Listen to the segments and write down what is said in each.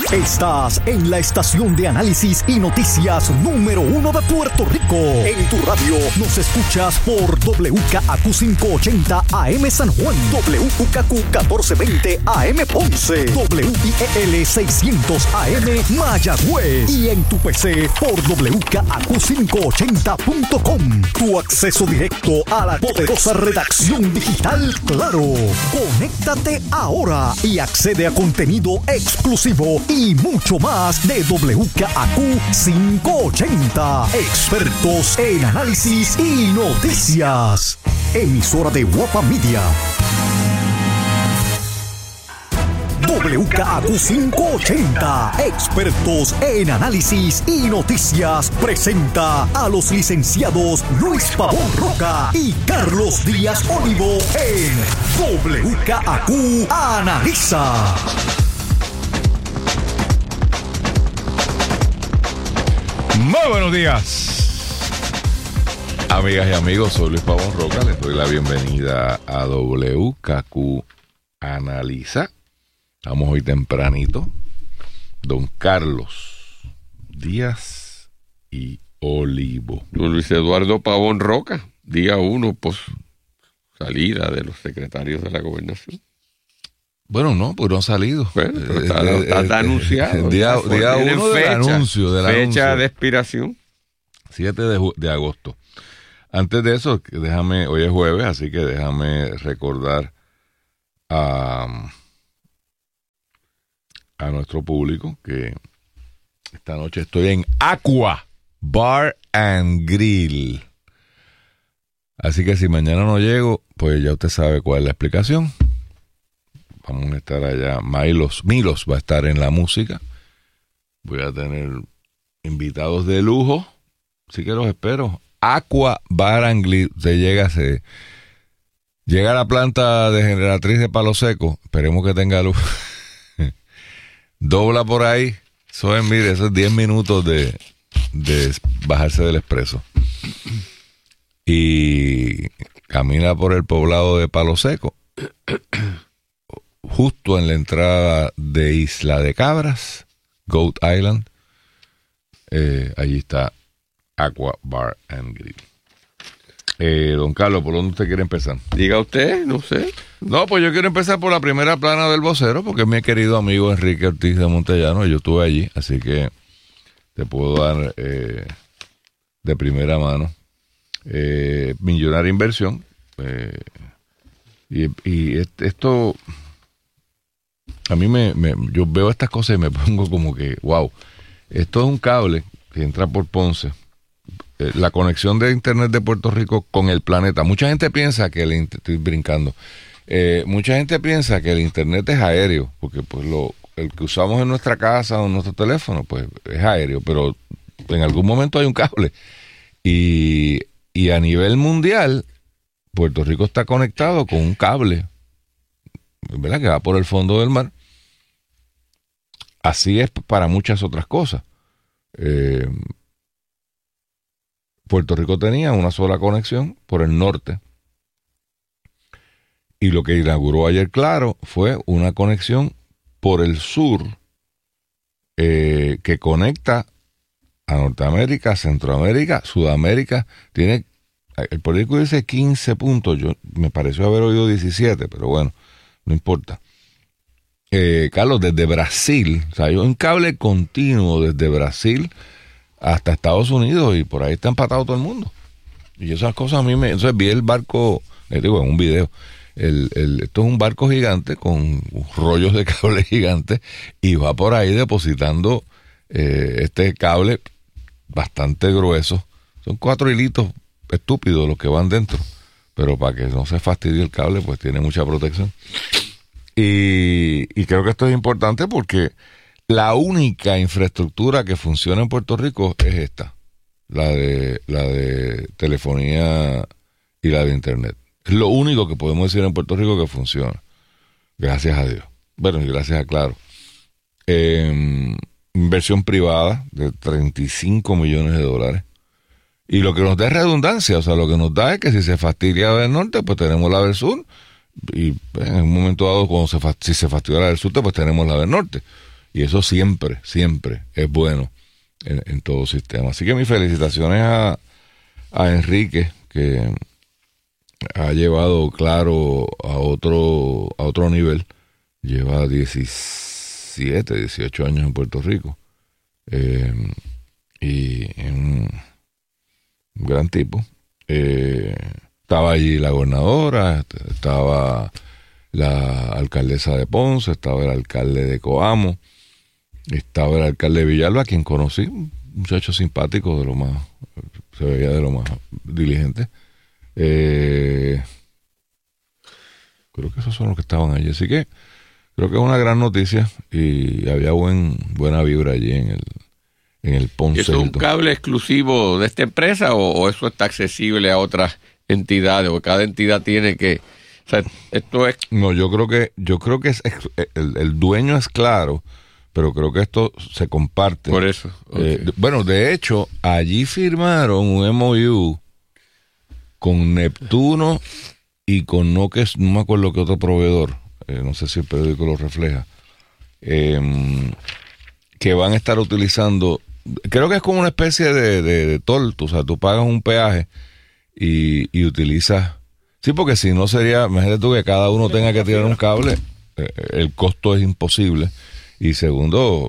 Estás en la estación de análisis y noticias número 1 de Puerto Rico. En tu radio nos escuchas por WKAQ 580 AM San Juan, WKAQ 1420 AM Ponce, WIEL 600 AM Mayagüez y en tu PC por WKAQ580.com. Tu acceso directo a la poderosa redacción digital Claro. Conéctate ahora y accede a contenido exclusivo y mucho más de WKAQ 580. Expertos en análisis y noticias. Emisora de Guapa Media. WKAQ 580, expertos en análisis y noticias, presenta a los licenciados Luis Pavón Roca y Carlos Díaz Olivo en WKAQ Analiza. Muy buenos días, amigas y amigos. Soy Luis Pavón Roca. Les doy la bienvenida a WKAQ Analiza. Estamos hoy tempranito. Don Carlos Díaz y Olivo. Don Luis Eduardo Pavón Roca, día 1 post salida de los secretarios de la gobernación. Bueno, no, pues no ha salido. Bueno, pero está anunciado. Día 1 del anuncio. Fecha de expiración. 7 de agosto. Antes de eso, hoy es jueves, así que déjame recordar a nuestro público que esta noche estoy en Aqua Bar and Grill. Así que si mañana no llego, pues ya usted sabe cuál es la explicación. Vamos a estar allá. Milos va a estar en la música. Voy a tener invitados de lujo. Así que los espero. Aqua Bar and Grill. Llega a la planta de generatriz de Palo Seco. Esperemos que tenga luz. Dobla por ahí. Mire, esos 10 minutos de bajarse del expreso. Y camina por el poblado de Palo Seco. Justo en la entrada de Isla de Cabras, Goat Island. Allí está Aqua Bar and Grill. Don Carlos, ¿por dónde usted quiere empezar? Diga usted, no sé. No, pues yo quiero empezar por la primera plana del vocero, porque es mi querido amigo Enrique Ortiz de Montellano, yo estuve allí, así que te puedo dar de primera mano Millonaria Inversión. Y esto, a mí yo veo estas cosas y me pongo como que, wow, esto es un cable que entra por Ponce. La conexión de internet de Puerto Rico con el planeta. Mucha gente piensa que estoy brincando. Mucha gente piensa que el internet es aéreo, porque pues el que usamos en nuestra casa o en nuestro teléfono, pues es aéreo, pero en algún momento hay un cable. Y a nivel mundial, Puerto Rico está conectado con un cable, ¿verdad?, que va por el fondo del mar. Así es para muchas otras cosas. Puerto Rico tenía una sola conexión por el norte. Y lo que inauguró ayer Claro fue una conexión por el sur que conecta a Norteamérica, Centroamérica, Sudamérica. El periódico dice 15 puntos. Me pareció haber oído 17, pero bueno, no importa. Carlos, desde Brasil, o sea, hay un cable continuo desde Brasil hasta Estados Unidos y por ahí está empatado todo el mundo. Y esas cosas a mí entonces vi el barco, en un video, esto es un barco gigante con rollos de cable gigantes y va por ahí depositando este cable bastante grueso. Son 4 hilitos estúpidos los que van dentro, pero para que no se fastidie el cable, pues tiene mucha protección. Y creo que esto es importante porque la única infraestructura que funciona en Puerto Rico es esta, la de telefonía y la de internet. Es lo único que podemos decir en Puerto Rico que funciona. Gracias a Dios. Bueno, y gracias a Claro. Inversión privada de $35 millones. Y lo que nos da es redundancia. O sea, lo que nos da es que si se fastidia la del norte, pues tenemos la del sur. Y en un momento dado, si se fastidia la del sur, pues tenemos la del norte. Y eso siempre es bueno en todo sistema. Así que mis felicitaciones a Enrique, que ha llevado Claro a otro nivel. Lleva 17, 18 años en Puerto Rico. Y es un gran tipo. Estaba allí la gobernadora, estaba la alcaldesa de Ponce, estaba el alcalde de Coamo, estaba el alcalde de Villalba, a quien conocí, un muchacho simpático, se veía de lo más diligente. Creo que esos son los que estaban allí, así que creo que es una gran noticia y había buena vibra allí en el Ponce. ¿Eso es un cable exclusivo de esta empresa o eso está accesible a otras entidades o cada entidad tiene que... O sea, esto es... No, yo creo que el dueño es Claro, pero creo que esto se comparte. Por eso. Okay. Bueno, de hecho, allí firmaron un MOU con Neptuno y con no me acuerdo qué otro proveedor, no sé si el periódico lo refleja, que van a estar utilizando, creo que es como una especie de toll, o sea, tú pagas un peaje y utilizas, sí, porque si no sería, imagínate tú que cada uno tenga que tirar un cable, el costo es imposible, y segundo,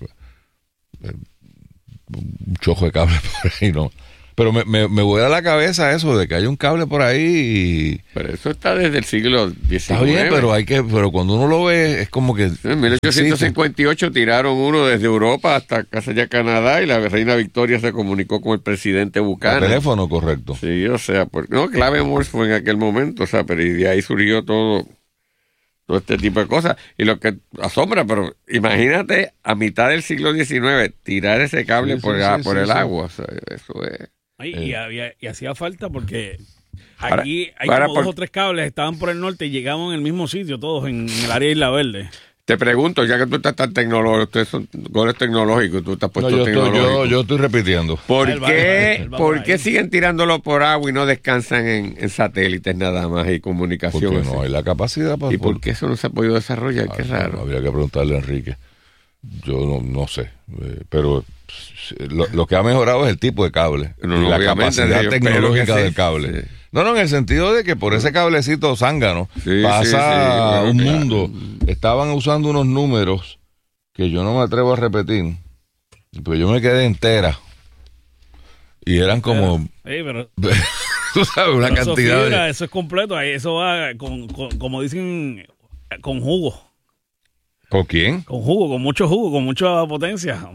un chojo de cable por ahí, ¿no? Pero me vuela la cabeza eso de que hay un cable por ahí y... Pero eso está desde el siglo XIX. Está bien, pero cuando uno lo ve es como que... En 1858 tiraron uno desde Europa hasta casi allá Canadá y la reina Victoria se comunicó con el presidente Buchanan. El teléfono, correcto. Sí, o sea, clave Morse fue en aquel momento, o sea, pero y de ahí surgió todo este tipo de cosas. Y lo que asombra, pero imagínate a mitad del siglo XIX tirar ese cable por el agua, o sea, eso es... Y hacía falta porque aquí hay como 2 o 3 cables, estaban por el norte y llegamos en el mismo sitio, todos en el área de Isla Verde. Te pregunto, ya que tú estás tan tecnológico, ustedes son goles tecnológicos, tú estás puesto tecnológico. Yo estoy repitiendo. ¿Por qué siguen tirándolo por agua y no descansan en satélites nada más y comunicación? Porque no hay la capacidad para... ¿Y por qué eso no se ha podido desarrollar? Qué raro. Habría que preguntarle a Enrique. Yo no sé, pero lo que ha mejorado es el tipo de cable y la capacidad tecnológica del cable. Sí. No, en el sentido de que por ese cablecito zángano pasa un mundo. Estaban usando unos números que yo no me atrevo a repetir, pero yo me quedé entera y eran como... Sí, pero... tú sabes, una cantidad eso es completo, eso va como dicen, con jugo. ¿Con quién? Con jugo, con mucho jugo, con mucha potencia.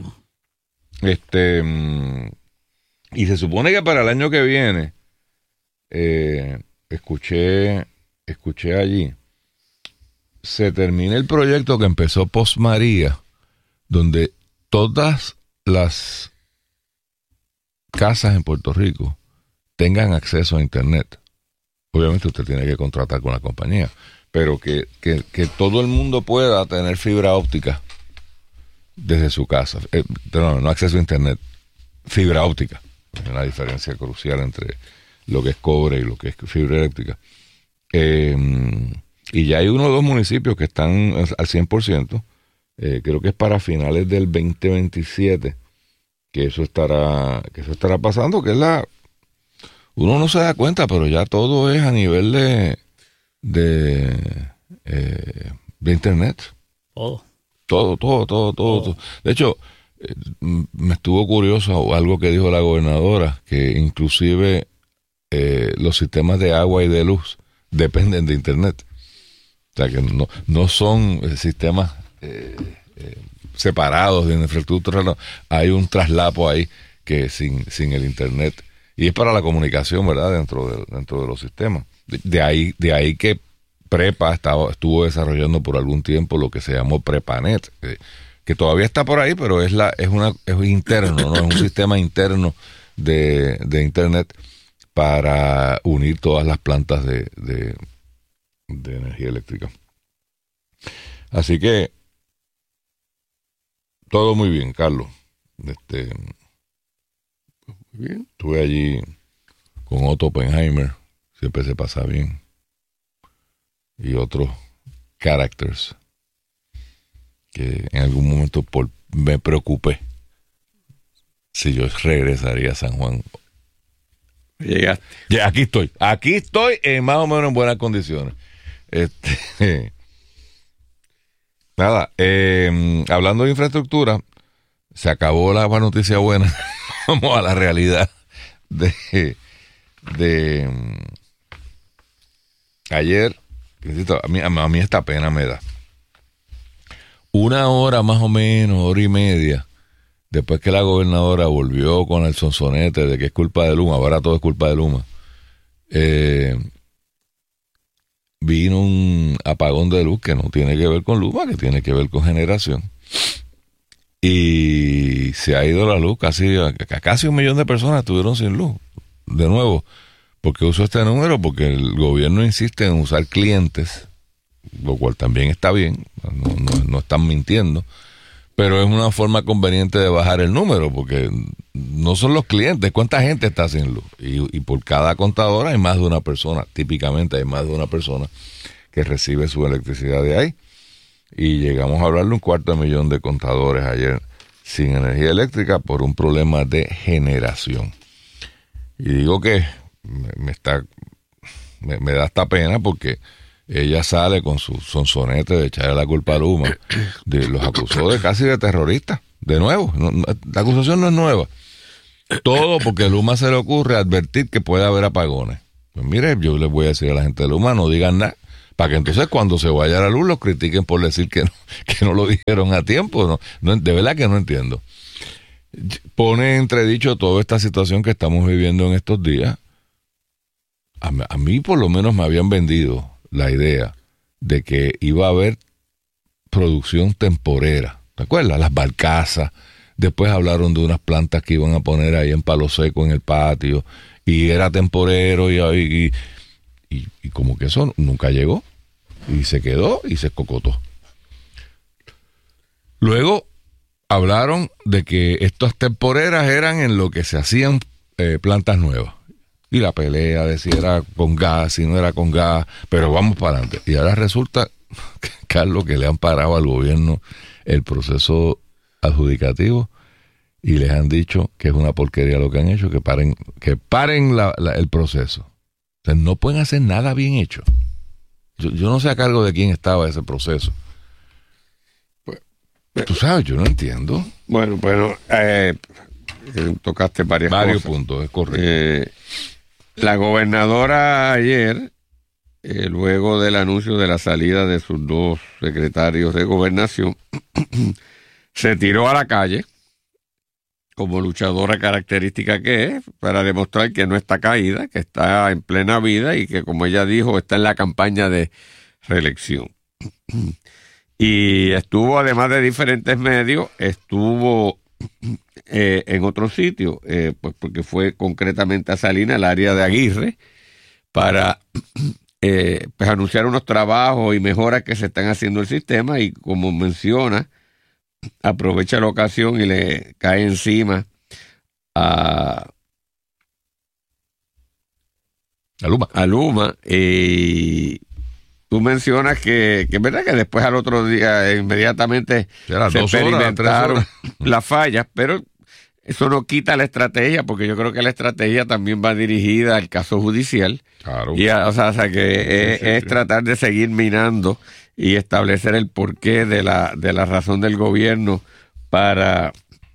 Y se supone que para el año que viene, escuché allí, se termina el proyecto que empezó Post María, donde todas las casas en Puerto Rico tengan acceso a internet. Obviamente usted tiene que contratar con la compañía, pero que todo el mundo pueda tener fibra óptica desde su casa. No acceso a internet, fibra óptica. Hay una diferencia crucial entre lo que es cobre y lo que es fibra eléctrica. Y ya hay 1 o 2 municipios que están al 100%. Creo que es para finales del 2027 que eso estará pasando, que es uno no se da cuenta, pero ya todo es a nivel de internet. Todo. De hecho, me estuvo curioso algo que dijo la gobernadora, que inclusive los sistemas de agua y de luz dependen de internet. O sea que no son sistemas separados de infraestructura, no. Hay un traslapo ahí que sin el internet, y es para la comunicación, ¿verdad? Dentro de los sistemas. De ahí que Prepa estuvo desarrollando por algún tiempo lo que se llamó Prepanet, que todavía está por ahí, pero es interno, ¿no? Es un sistema interno de internet para unir todas las plantas de energía eléctrica. Así que todo muy bien, Carlos. Muy bien. Estuve allí con Otto Oppenheimer, siempre se pasa bien, y otros characters. que en algún momento me preocupé si yo regresaría a San Juan. Llegaste. Ya, aquí estoy más o menos en buenas condiciones. Nada, hablando de infraestructura, se acabó la noticia buena. Vamos a la realidad de ayer. A mí esta pena me da. 1 hora más o menos, 1 hora y media, después que la gobernadora volvió con el sonsonete de que es culpa de Luma, ahora todo es culpa de Luma, vino un apagón de luz que no tiene que ver con Luma, que tiene que ver con generación. Y se ha ido la luz, casi 1 millón de personas estuvieron sin luz. De nuevo, ¿por qué uso este número? Porque el gobierno insiste en usar clientes, lo cual también está bien, no están mintiendo, pero es una forma conveniente de bajar el número, porque no son los clientes, ¿cuánta gente está sin luz? Y por cada contadora hay más de una persona, típicamente hay más de una persona que recibe su electricidad de ahí. Y llegamos a hablar de 250,000 de contadores ayer sin energía eléctrica por un problema de generación. Y digo que me da esta pena porque ella sale con su sonsonete de echarle la culpa a Luma, los acusó de casi de terroristas. De nuevo, la acusación no es nueva. Todo porque a Luma se le ocurre advertir que puede haber apagones. Pues mire, yo les voy a decir a la gente de Luma, no digan nada, para que entonces cuando se vaya la luz los critiquen por decir que no lo dijeron a tiempo. No, de verdad que no entiendo. Pone entredicho toda esta situación que estamos viviendo en estos días. A mí por lo menos me habían vendido la idea de que iba a haber producción temporera. ¿Te acuerdas? Las barcazas. Después hablaron de unas plantas que iban a poner ahí en Palo Seco en el patio. Y era temporero y como que eso nunca llegó. Y se quedó y se escocotó. Luego hablaron de que estas temporeras eran en lo que se hacían plantas nuevas. Y la pelea de si era con gas, si no era con gas, pero vamos para adelante. Y ahora resulta, Carlos, que le han parado al gobierno el proceso adjudicativo y les han dicho que es una porquería lo que han hecho, que paren el proceso. O sea, no pueden hacer nada bien hecho. Yo no sé a cargo de quién estaba ese proceso. Tú sabes, yo no entiendo. Bueno, tocaste varios puntos, es correcto. La gobernadora ayer, luego del anuncio de la salida de sus 2 secretarios de gobernación, se tiró a la calle, como luchadora característica que es, para demostrar que no está caída, que está en plena vida y que, como ella dijo, está en la campaña de reelección. Y estuvo, además de diferentes medios, estuvo en otros sitios, pues porque fue concretamente a Salinas, el área de Aguirre, para pues anunciar unos trabajos y mejoras que se están haciendo el sistema, y como menciona, aprovecha la ocasión y le cae encima a Luma. Y tú mencionas que es verdad que después al otro día inmediatamente se experimentaron las fallas, pero eso no quita la estrategia, porque yo creo que la estrategia también va dirigida al caso judicial. Claro. Y o sea que es tratar de seguir minando y establecer el porqué de la razón del gobierno para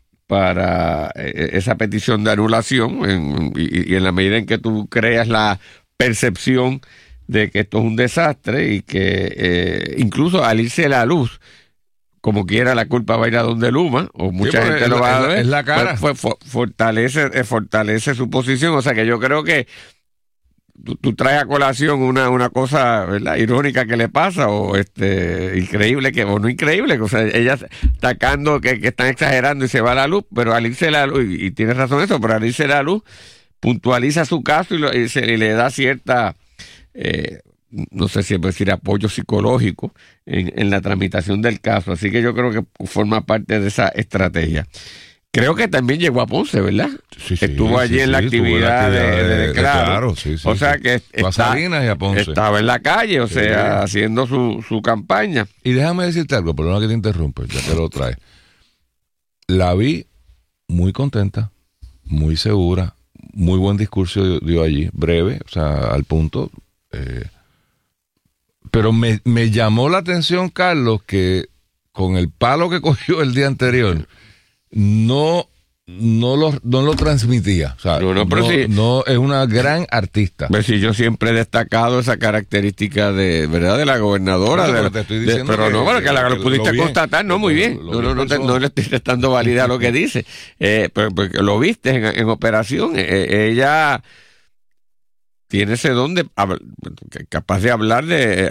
esa petición de anulación, y en la medida en que tú creas la percepción de que esto es un desastre y que incluso al irse la luz, como quiera la culpa va a ir a donde Luma, o mucha gente lo va a ver, es la cara. Pues fortalece su posición. O sea que yo creo que tú traes a colación una cosa, ¿verdad?, irónica que le pasa, o increíble, o no increíble, o sea, ella atacando que están exagerando y se va la luz, pero al irse la luz, y tienes razón eso, pero al irse la luz puntualiza su caso y le da cierta no sé si decir apoyo psicológico en la tramitación del caso. Así que yo creo que forma parte de esa estrategia. Creo que también llegó a Ponce, ¿verdad? Sí, estuvo allí en la actividad de Claro. Sí, o sea que Salinas y a Ponce. Estaba en la calle, o sea, haciendo su campaña. Y déjame decirte algo, perdona que te interrumpa, ya que lo traes. La vi muy contenta, muy segura, muy buen discurso dio allí, breve, o sea, al punto. Pero me llamó la atención, Carlos, que con el palo que cogió el día anterior, no lo transmitía. O sea, no es una gran artista. Pues sí, yo siempre he destacado esa característica de la gobernadora. Pero te estoy diciendo que la pudiste constatar, no, muy bien. No le estoy restando validez a lo que dice. Pero lo viste en operación. Ella tiene ese don capaz de hablar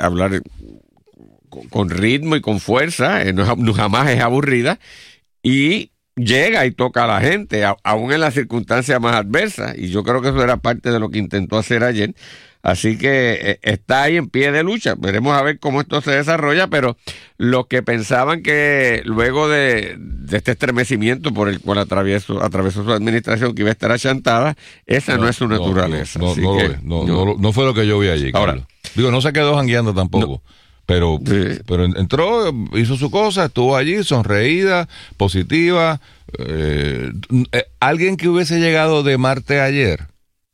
con ritmo y con fuerza, no jamás es aburrida, y llega y toca a la gente, aún en las circunstancias más adversas, y yo creo que eso era parte de lo que intentó hacer ayer. Así que está ahí en pie de lucha. Veremos a ver cómo esto se desarrolla, pero los que pensaban que luego de este estremecimiento por el cual atravesó su administración, que iba a estar achantada, esa no es su naturaleza. No fue lo que yo vi allí, Carlos. Ahora, digo, no se quedó jangueando tampoco. Pero entró, hizo su cosa, estuvo allí, sonreída, positiva. Alguien que hubiese llegado de Marte ayer,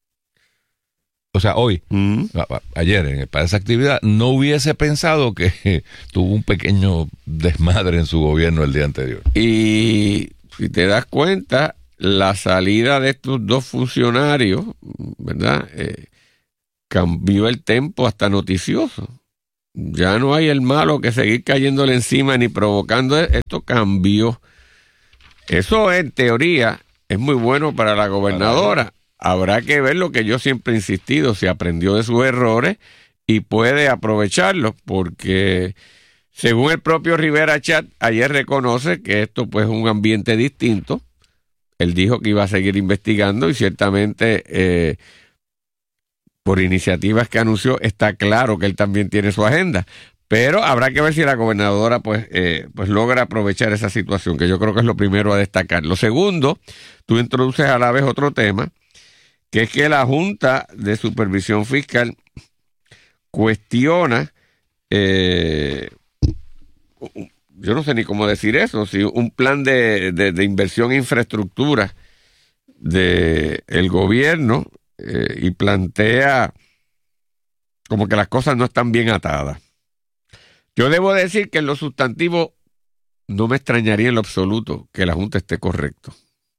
o sea, hoy, ayer, para esa actividad, no hubiese pensado que tuvo un pequeño desmadre en su gobierno el día anterior. Y si te das cuenta, la salida de estos dos funcionarios, ¿verdad? Cambió el tempo hasta noticioso. Ya no hay el malo que seguir cayéndole encima ni provocando. Esto cambió. Eso en teoría es muy bueno para la gobernadora. Habrá que ver lo que yo siempre he insistido, si aprendió de sus errores y puede aprovecharlos, porque según el propio Rivera Chat ayer reconoce que esto pues es un ambiente distinto. Él dijo que iba a seguir investigando y ciertamente por iniciativas que anunció está claro que él también tiene su agenda. Pero habrá que ver si la gobernadora pues logra aprovechar esa situación, que yo creo que es lo primero a destacar. Lo segundo, tú introduces a la vez otro tema, que es que la Junta de Supervisión Fiscal cuestiona, yo no sé ni cómo decir eso, si un plan de inversión en infraestructura del gobierno, y plantea como que las cosas no están bien atadas. Yo debo decir que en lo sustantivo no me extrañaría en lo absoluto que la Junta esté correcto.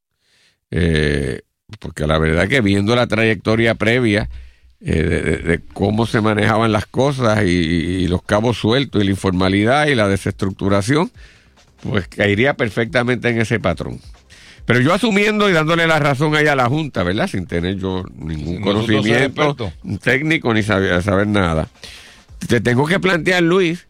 Porque la verdad que viendo la trayectoria previa de cómo se manejaban las cosas y los cabos sueltos y la informalidad y la desestructuración, pues caería perfectamente en ese patrón. Pero yo asumiendo y dándole la razón ahí a la Junta, ¿verdad? Sin tener yo ningún conocimiento técnico ni saber nada. Te tengo que plantear, Luis,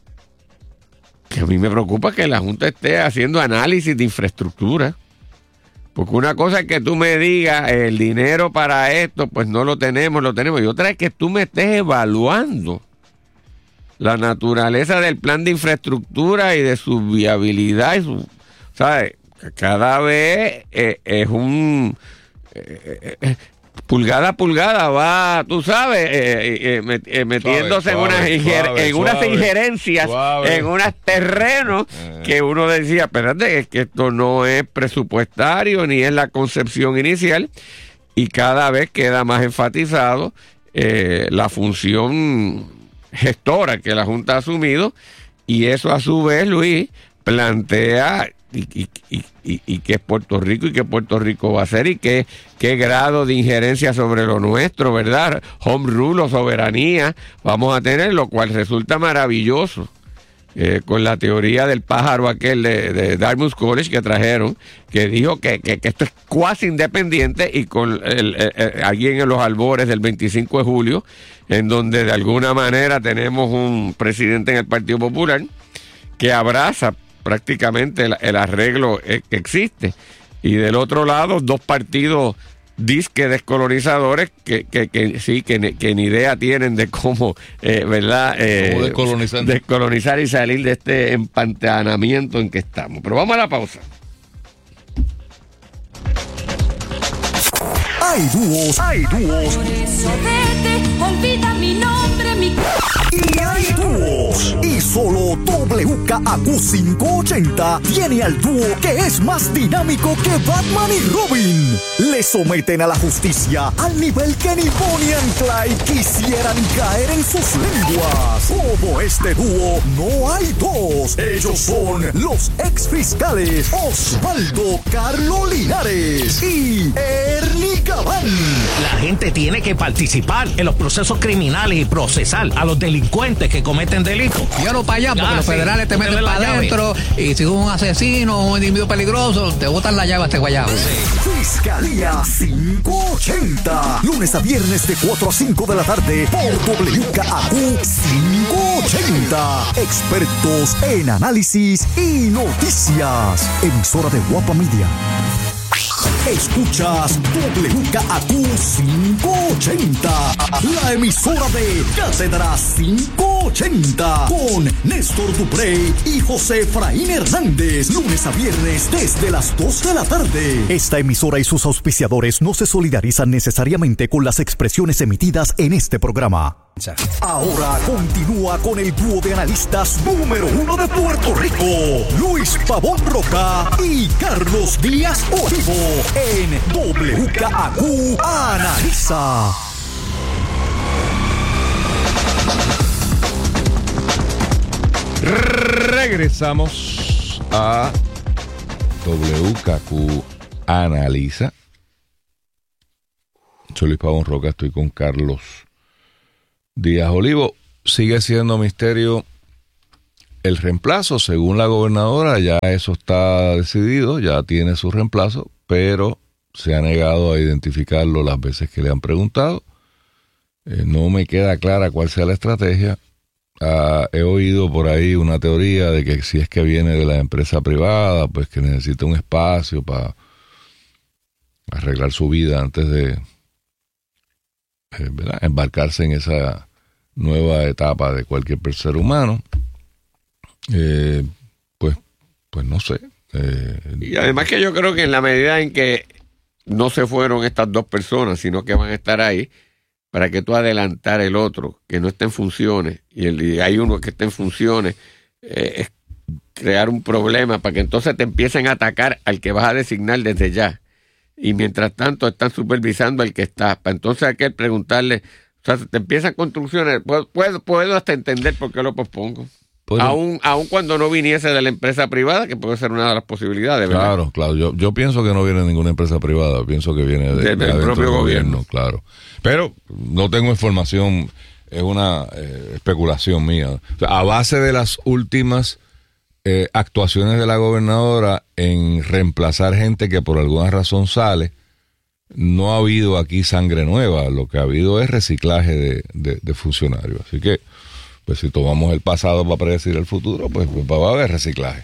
que a mí me preocupa que la Junta esté haciendo análisis de infraestructura. Porque una cosa es que tú me digas, el dinero para esto, pues no lo tenemos. Y otra es que tú me estés evaluando la naturaleza del plan de infraestructura y de su viabilidad. ¿Sabes? Cada vez es un pulgada a pulgada va, tú sabes, metiéndose en unas injerencias, en unos terrenos que uno decía, espérate, es que esto no es presupuestario ni es la concepción inicial, y cada vez queda más enfatizado la función gestora que la Junta ha asumido, y eso a su vez, Luis, plantea y qué es Puerto Rico y qué Puerto Rico va a hacer y qué grado de injerencia sobre lo nuestro, ¿verdad? Home rule o soberanía vamos a tener, lo cual resulta maravilloso con la teoría del pájaro aquel de Dartmouth College que trajeron, que dijo que esto es cuasi independiente, y con alguien en los albores del 25 de julio, en donde de alguna manera tenemos un presidente en el Partido Popular que abraza prácticamente el arreglo que existe, y del otro lado dos partidos disque descolonizadores que ni idea tienen de cómo verdad descolonizar y salir de este empantanamiento en que estamos. Pero vamos a la pausa. Hay dúos. Por eso vete, olvida mi nombre, mi... Y hay dúos. Y solo WKAQ 580 tiene al dúo que es más dinámico que Batman y Robin. Le someten a la justicia al nivel que ni Bonnie and Clyde quisieran caer en sus lenguas. Como este dúo, no hay dos. Ellos son los ex fiscales Osvaldo Carlo Linares y Ernie Gabán. La gente tiene que participar en los procesos criminales y procesar a los delincuentes que cometen delitos. Llévalo para allá porque los federales te meten para adentro y si un asesino o un individuo peligroso te botan la llave a este guayabo. Fiscalía 580. Lunes a viernes de 4 a 5 de la tarde por WKAQ 580. Expertos en análisis y noticias. Emisora de Guapa Media. Escuchas WKAQ 580, la emisora de Cátedra 580, con Néstor Duprey y José Efraín Hernández, lunes a viernes desde las 2 de la tarde. Esta emisora y sus auspiciadores no se solidarizan necesariamente con las expresiones emitidas en este programa. Ahora continúa con el dúo de analistas número 1 de Puerto Rico, Luis Pavón Roca y Carlos Díaz Olivo, en WKAQ Analiza. Regresamos a WKAQ Analiza. Soy Luis Pavón Roca, estoy con Carlos Díaz Olivo. Sigue siendo misterio el reemplazo, según la gobernadora, ya eso está decidido, ya tiene su reemplazo, pero se ha negado a identificarlo las veces que le han preguntado. No me queda clara cuál sea la estrategia. He oído por ahí una teoría de que si es que viene de la empresa privada, pues que necesita un espacio para arreglar su vida antes de embarcarse en esa nueva etapa de cualquier ser humano. Pues no sé. Y además que yo creo que en la medida en que no se fueron estas dos personas, sino que van a estar ahí, para que tú adelantar el otro, que no esté en funciones, y hay uno que esté en funciones, es crear un problema para que entonces te empiecen a atacar al que vas a designar desde ya. Y mientras tanto están supervisando al que está. Para entonces hay que preguntarle, o sea, te empiezan construcciones, puedo hasta entender por qué lo pospongo. Aún cuando no viniese de la empresa privada, que puede ser una de las posibilidades, ¿verdad? Claro. Yo pienso que no viene de ninguna empresa privada, pienso que viene del propio gobierno, claro. Pero no tengo información, es una especulación mía. O sea, a base de las últimas actuaciones de la gobernadora en reemplazar gente que por alguna razón sale, no ha habido aquí sangre nueva, lo que ha habido es reciclaje de funcionarios. Así que pues si tomamos el pasado para predecir el futuro, pues va a haber reciclaje.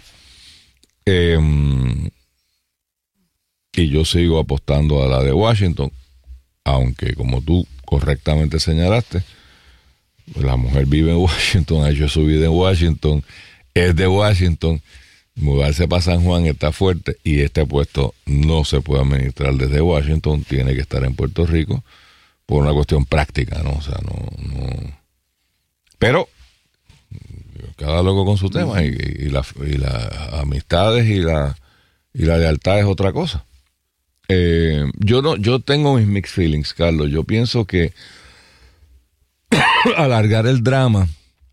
Y yo sigo apostando a la de Washington, aunque como tú correctamente señalaste, la mujer vive en Washington, ha hecho su vida en Washington, es de Washington, mudarse para San Juan está fuerte y este puesto no se puede administrar desde Washington, tiene que estar en Puerto Rico por una cuestión práctica, ¿no? O sea, no. Pero cada loco con su tema y las amistades y la lealtad es otra cosa. Yo tengo mis mixed feelings, Carlos. Yo pienso que alargar el drama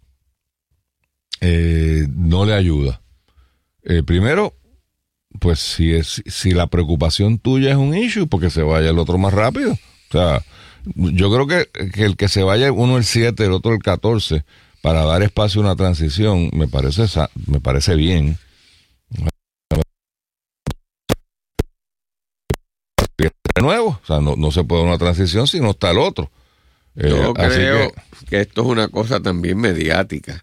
no le ayuda. Primero, pues si la preocupación tuya es un issue, porque se vaya el otro más rápido. O sea, yo creo que el que se vaya uno el 7, el otro el 14, para dar espacio a una transición, me parece bien. De nuevo, o sea, no se puede una transición si no está el otro. Yo creo que esto es una cosa también mediática.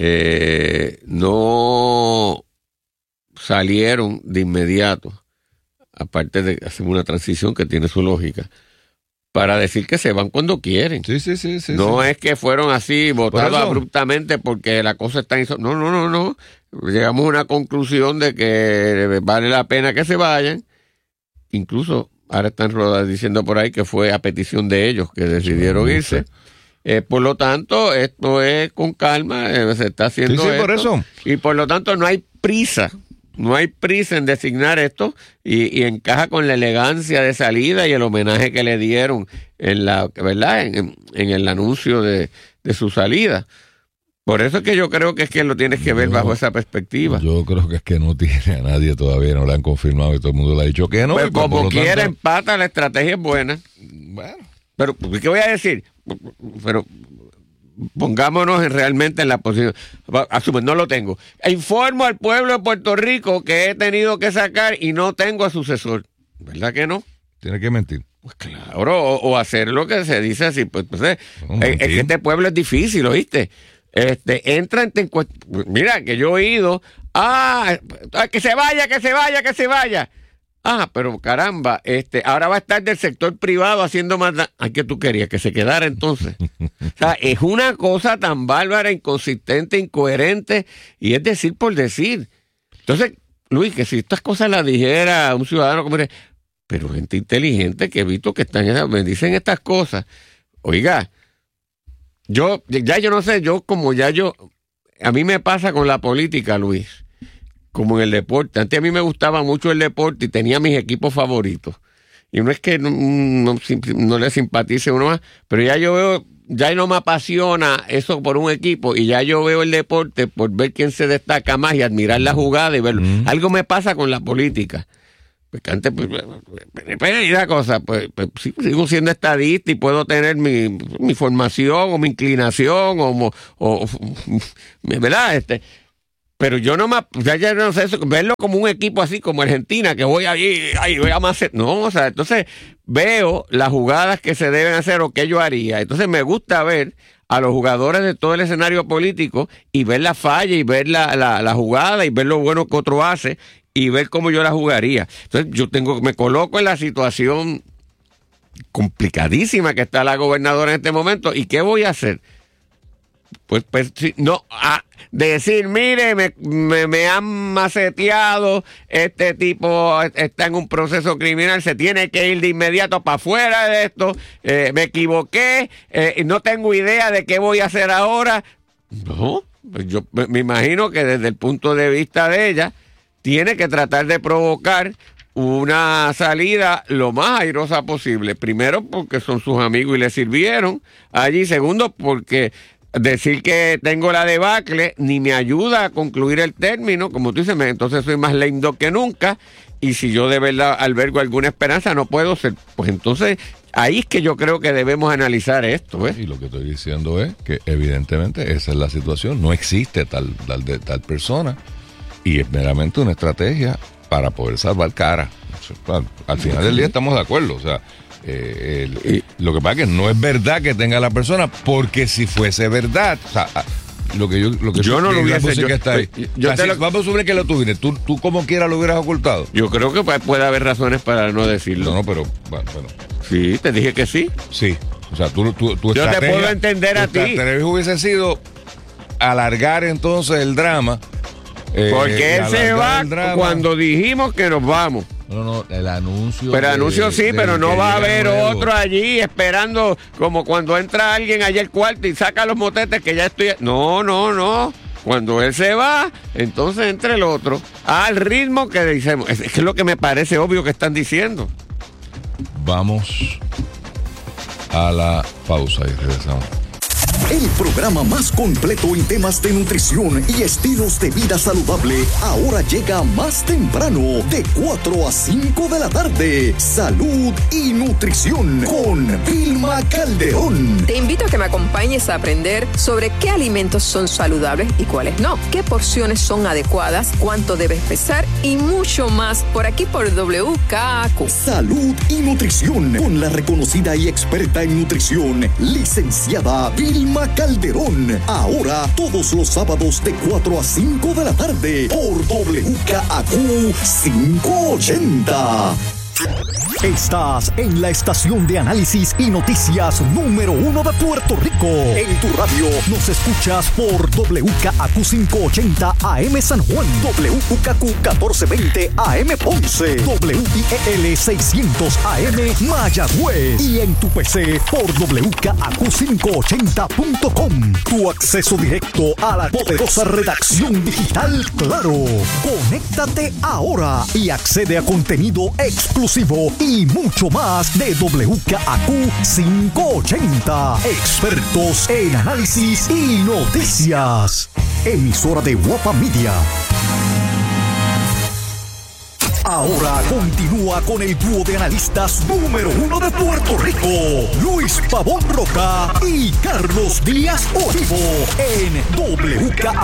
No salieron de inmediato, aparte de hacer una transición que tiene su lógica, para decir que se van cuando quieren. Sí. No es que fueron así, votados abruptamente porque la cosa está... No. Llegamos a una conclusión de que vale la pena que se vayan. Incluso ahora están diciendo por ahí que fue a petición de ellos que decidieron irse. Por lo tanto, esto es con calma, se está haciendo esto, por eso. Y por lo tanto no hay prisa en designar esto y encaja con la elegancia de salida y el homenaje que le dieron en la, ¿verdad? En el anuncio de su salida. Por eso es que yo creo que es que lo tienes que ver bajo esa perspectiva. Yo creo que es que no tiene a nadie todavía, no le han confirmado y todo el mundo le ha dicho que no. Pues como quiera empata, la estrategia es buena. Bueno. Pero, ¿qué voy a decir? Pero pongámonos realmente en la posición. No lo tengo. Informo al pueblo de Puerto Rico que he tenido que sacar y no tengo a sucesor. ¿Verdad que no? Tiene que mentir. Pues claro, o hacer lo que se dice así. Pues, es que este pueblo es difícil, ¿oíste? Entra en mira, que yo he ido. Que se vaya. Pero caramba, ahora va a estar del sector privado haciendo más. ¿Qué tú querías? Que se quedara entonces. O sea, es una cosa tan bárbara, inconsistente, incoherente, y es decir por decir. Entonces, Luis, que si estas cosas las dijera un ciudadano como pero gente inteligente que he visto que me dicen estas cosas. Oiga, yo no sé, a mí me pasa con la política, Luis, como en el deporte. Antes a mí me gustaba mucho el deporte y tenía mis equipos favoritos. Y no es que no le simpatice uno más, pero ya no me apasiona eso por un equipo y ya yo veo el deporte por ver quién se destaca más y admirar la jugada y verlo. Algo me pasa con la política. Porque antes, y la cosa, pues sigo siendo estadista y puedo tener mi formación o mi inclinación o ¿verdad? Pero yo no sé eso, verlo como un equipo así como Argentina, que voy voy a más. No, o sea, entonces veo las jugadas que se deben hacer o que yo haría. Entonces me gusta ver a los jugadores de todo el escenario político y ver la falla y ver la jugada y ver lo bueno que otro hace y ver cómo yo la jugaría. Entonces me coloco en la situación complicadísima que está la gobernadora en este momento. ¿Y qué voy a hacer? Pues decir, mire, me han maceteado, este tipo está en un proceso criminal, se tiene que ir de inmediato para afuera de esto, me equivoqué, no tengo idea de qué voy a hacer ahora. No, yo me imagino que desde el punto de vista de ella, tiene que tratar de provocar una salida lo más airosa posible. Primero, porque son sus amigos y le sirvieron allí. Segundo, porque decir que tengo la debacle ni me ayuda a concluir el término. Como tú dices, entonces soy más lame duck que nunca. Y si yo de verdad albergo alguna esperanza, no puedo ser. Pues entonces, ahí es que yo creo que debemos analizar esto. Y lo que estoy diciendo es que evidentemente esa es la situación. No existe tal persona. Y es meramente una estrategia para poder salvar cara. Al final del día estamos de acuerdo. O sea, lo que pasa es que no es verdad que tenga la persona, porque si fuese verdad, o sea, lo que yo no lo hubiese. Vamos a suponer que lo tuvieras, tú como quiera lo hubieras ocultado. Yo creo que puede haber razones para no decirlo. No, pero bueno. Sí, te dije que sí. Sí, o sea, tu yo te puedo entender a ti. Tu estrategia hubiese sido alargar entonces el drama. Porque él se va cuando dijimos que nos vamos. No, el anuncio. Pero anuncio sí, pero no va a haber otro allí esperando, como cuando entra alguien allá al cuarto y saca los motetes que ya estoy. No. Cuando él se va, entonces entra el otro. Al ritmo que decimos. Es lo que me parece obvio que están diciendo. Vamos a la pausa y regresamos. El programa más completo en temas de nutrición y estilos de vida saludable ahora llega más temprano, de 4 a 5 de la tarde. Salud y nutrición con Vilma Calderón. Te invito a que me acompañes a aprender sobre qué alimentos son saludables y cuáles no, qué porciones son adecuadas, cuánto debes pesar y mucho más por aquí por WKQ. Salud y nutrición con la reconocida y experta en nutrición, licenciada Vilma Calderón. Ahora todos los sábados de 4 a 5 de la tarde por WKQ 580. Estás en la estación de análisis y noticias número 1 de Puerto Rico. En tu radio nos escuchas por WKAQ 580 AM San Juan, WKAQ 1420 AM Ponce, WIEL 600 AM Mayagüez y en tu PC por WKAQ580.com. Tu acceso directo a la poderosa redacción digital Claro. Conéctate ahora y accede a contenido exclusivo y mucho más de WKAQ 580. Expertos en análisis y noticias. Emisora de Guapa Media. Ahora continúa con el dúo de analistas número 1 de Puerto Rico, Luis Pavón Roca y Carlos Díaz Olivo, en WKAQ